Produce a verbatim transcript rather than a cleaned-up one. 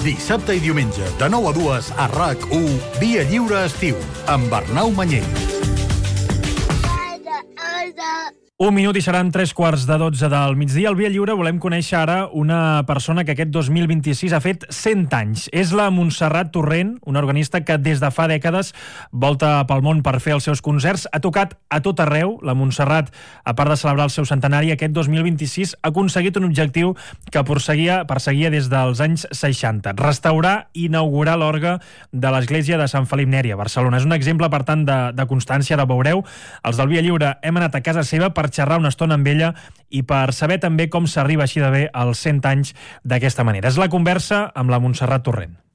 Dissabte i diumenge, de nou a dues, a R A C u, Via Lliure Estiu, amb Arnau Manyell. Un minut i seran tres quarts de dotze del migdia. Al Via Lliure volem conèixer ara una persona que aquest dos mil vint-i-sis ha fet cent anys. És la Montserrat Torrent, una organista que des de fa dècades volta pel món per fer els seus concerts. Ha tocat a tot arreu. La Montserrat, a part de celebrar el seu centenari, aquest dos mil vint-i-sis ha aconseguit un objectiu que perseguia, perseguia des dels anys seixanta. Restaurar i inaugurar l'orgue de l'església de Sant Felip Neri, a Barcelona. És un exemple, per tant, de, de constància, de veureu. Els del Via Lliure hem anat a casa seva per xerrar una estona amb ella i per saber també com s'arriba així de bé als cent anys d'aquesta manera. És la conversa amb la Montserrat Torrent.